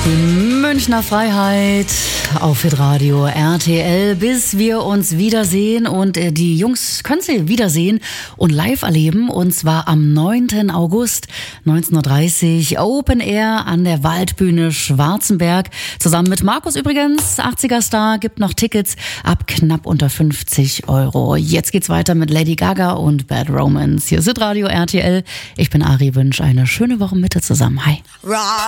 Münchner Freiheit auf Hitradio RTL, bis wir uns wiedersehen. Und die Jungs können sie wiedersehen und live erleben. Und zwar am 9. August 19.30 Uhr Open Air an der Waldbühne Schwarzenberg. Zusammen mit Markus übrigens, 80er Star, gibt noch Tickets ab knapp unter 50 Euro. Jetzt geht's weiter mit Lady Gaga und Bad Romance. Hier ist Hitradio RTL. Ich bin Ari, wünsche eine schöne Woche Mitte zusammen. Hi.